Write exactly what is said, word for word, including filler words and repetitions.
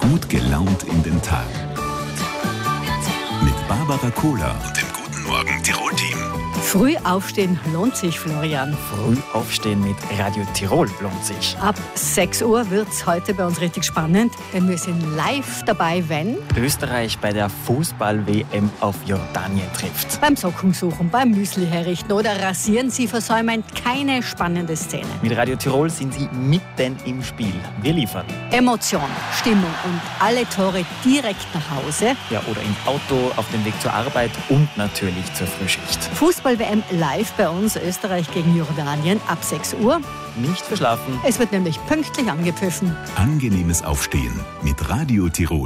Gut gelaunt in den Tag. Mit Barbara Kohler und dem Guten Morgen Tirol-Team. Früh aufstehen lohnt sich, Florian. Früh aufstehen mit Radio Tirol lohnt sich. Ab sechs Uhr wird es heute bei uns richtig spannend, denn wir sind live dabei, wenn Österreich bei der Fußball-W M auf Jordanien trifft. beim Sockensuchen, beim Müsli herrichten oder rasieren Sie versäumen keine spannende Szene. Mit Radio Tirol sind Sie mitten im Spiel. Wir liefern. Emotion, Stimmung und alle Tore direkt nach Hause. Ja, oder im Auto, auf dem Weg zur Arbeit und natürlich zur Frühschicht. Fußball-W M live bei uns, Österreich gegen Jordanien ab sechs Uhr. Nicht verschlafen. Es wird nämlich pünktlich angepfiffen. Angenehmes Aufstehen mit Radio Tirol.